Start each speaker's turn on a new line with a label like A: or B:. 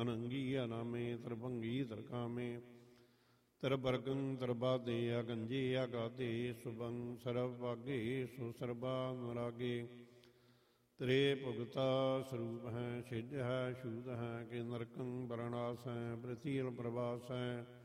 A: ਅਨੰਗੀ ਅਨਾਮੇ ਤਰਭੰਗੀ ਤਰਕਾਮੇ ਤਰਬਰਗੰ ਤਰਬਾਦੇ ਅਗੰਜੇ ਅਗਾਦੇ ਸੁਬੰ ਸਰਬ ਭਾਗੇ ਸੋ ਸਰਬਾ ਨਰਾਗੇ ਤਰੇ ਭੁਗਤਾ ਸਰੂਪ ਹੈ ਛਿਜ ਹੈ ਛੂਤ ਹੈ ਕਿ ਨਰਕੰ ਬਰਣਾਸ ਹੈ ਪ੍ਰਤੀਲ ਪ੍ਰਵਾਸ ਹੈ